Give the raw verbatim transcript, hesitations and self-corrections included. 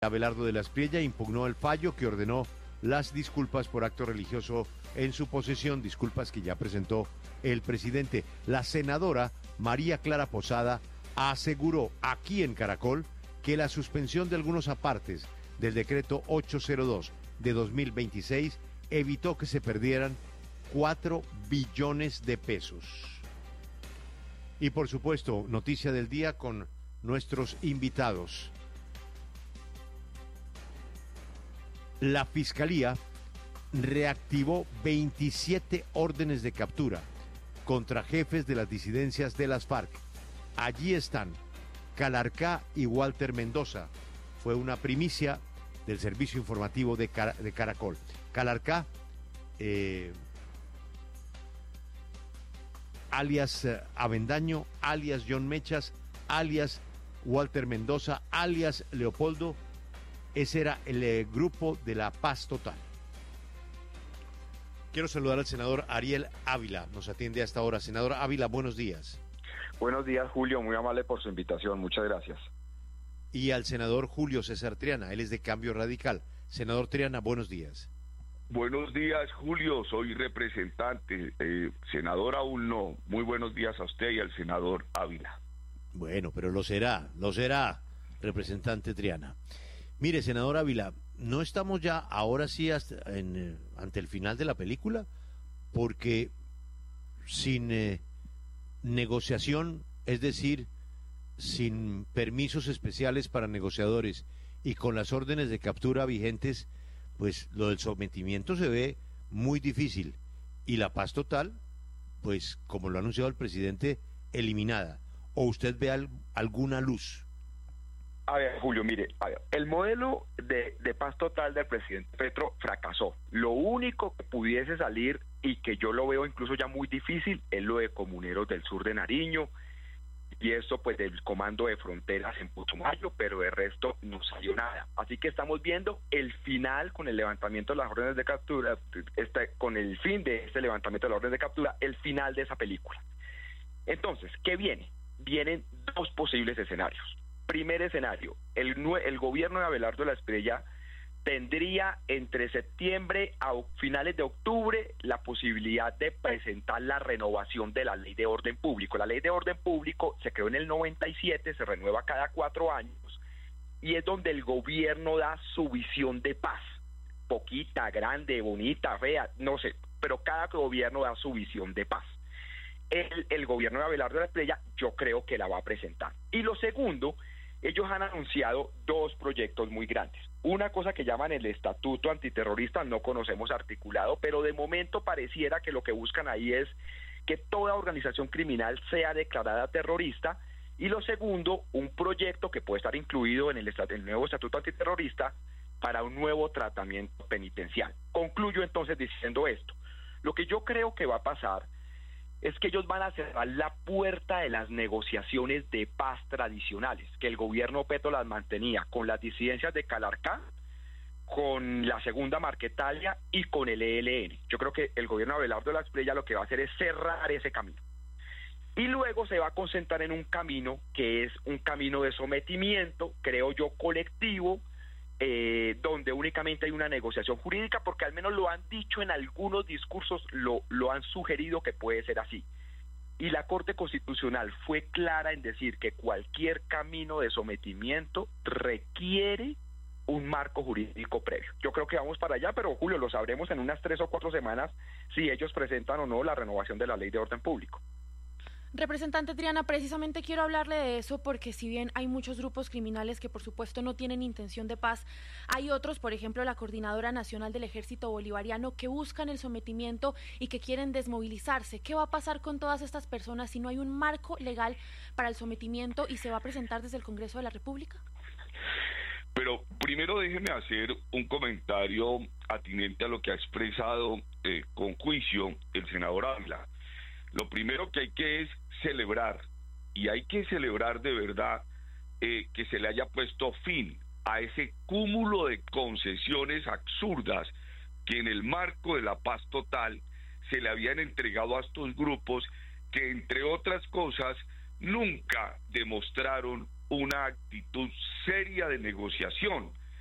Abelardo de la Espriella impugnó el fallo que ordenó las disculpas por acto religioso en su posesión, disculpas que ya presentó el presidente. La senadora María Clara Posada aseguró aquí en Caracol que la suspensión de algunos apartes del decreto ochocientos dos de dos mil veintiséis evitó que se perdieran cuatro billones de pesos. Y por supuesto, noticia del día con nuestros invitados. La Fiscalía reactivó veintisiete órdenes de captura contra jefes de las disidencias de las FARC. Allí están Calarcá y Walter Mendoza. Fue una primicia del servicio informativo de, Car- de Caracol. Calarcá, eh, alias eh, Avendaño, alias John Mechas, alias Walter Mendoza, alias Leopoldo. Ese era el eh, grupo de la Paz Total. Quiero saludar al senador Ariel Ávila, nos atiende a esta hora. Senador Ávila, buenos días. Buenos días, Julio, muy amable por su invitación, muchas gracias. Y al senador Julio César Triana, él es de Cambio Radical. Senador Triana, buenos días. Buenos días, Julio, soy representante, eh, senador aún no. Muy buenos días a usted y al senador Ávila. Bueno, pero lo será, lo será, representante Triana. Mire, senador Ávila, ¿no estamos ya ahora sí hasta en, eh, ante el final de la película? Porque sin eh, negociación, es decir, sin permisos especiales para negociadores y con las órdenes de captura vigentes, pues lo del sometimiento se ve muy difícil. Y la paz total, pues como lo ha anunciado el presidente, eliminada. ¿O usted ve al, alguna luz? A ver, Julio, mire, a ver, el modelo de, de paz total del presidente Petro fracasó. Lo único que pudiese salir, y que yo lo veo incluso ya muy difícil, es lo de Comuneros del Sur de Nariño, y esto pues del comando de fronteras en Putumayo, pero de resto no salió nada. Así que estamos viendo el final con el levantamiento de las órdenes de captura, este, con el fin de este levantamiento de las órdenes de captura, el final de esa película. Entonces, ¿qué viene? Vienen dos posibles escenarios. Primer escenario, el, el gobierno de Abelardo de la Espriella tendría entre septiembre a finales de octubre la posibilidad de presentar la renovación de la Ley de Orden Público. La Ley de Orden Público se creó en el noventa y siete, se renueva cada cuatro años y es donde el gobierno da su visión de paz. Poquita, grande, bonita, fea, no sé, pero cada gobierno da su visión de paz. El, el gobierno de Abelardo de la Espriella yo creo que la va a presentar. Y lo segundo, ellos han anunciado dos proyectos muy grandes. Una cosa que llaman el Estatuto Antiterrorista, no conocemos articulado, pero de momento pareciera que lo que buscan ahí es que toda organización criminal sea declarada terrorista. Y lo segundo, un proyecto que puede estar incluido en el, el nuevo Estatuto Antiterrorista para un nuevo tratamiento penitencial. Concluyo entonces diciendo esto. Lo que yo creo que va a pasar es que ellos van a cerrar la puerta de las negociaciones de paz tradicionales, que el gobierno Petro las mantenía con las disidencias de Calarcá, con la Segunda Marquetalia y con el E L N. Yo creo que el gobierno de Abelardo de la Espriella lo que va a hacer es cerrar ese camino. Y luego se va a concentrar en un camino que es un camino de sometimiento, creo yo, colectivo, Eh, donde únicamente hay una negociación jurídica, porque al menos lo han dicho en algunos discursos, lo, lo han sugerido que puede ser así. Y la Corte Constitucional fue clara en decir que cualquier camino de sometimiento requiere un marco jurídico previo. Yo creo que vamos para allá, pero Julio, lo sabremos en unas tres o cuatro semanas si ellos presentan o no la renovación de la Ley de Orden Público. Representante Triana, precisamente quiero hablarle de eso porque si bien hay muchos grupos criminales que por supuesto no tienen intención de paz, hay otros, por ejemplo la Coordinadora Nacional del Ejército Bolivariano, que buscan el sometimiento y que quieren desmovilizarse. ¿Qué va a pasar con todas estas personas si no hay un marco legal para el sometimiento y se va a presentar desde el Congreso de la República? Pero primero déjeme hacer un comentario atinente a lo que ha expresado eh, con juicio el senador Ávila. Lo primero que hay que es celebrar, y hay que celebrar de verdad eh, que se le haya puesto fin a ese cúmulo de concesiones absurdas que en el marco de la paz total se le habían entregado a estos grupos que, entre otras cosas, nunca demostraron una actitud seria de negociación.